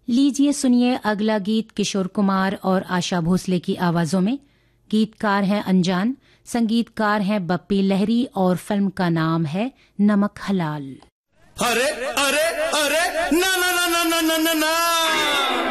लीजिए सुनिए अगला गीत किशोर कुमार और आशा भोसले की आवाजों में। गीतकार हैं अनजान, संगीतकार हैं बप्पी लहरी और फिल्म का नाम है नमक हलाल। अरे अरे अरे ना ना ना ना ना ना ना, ना।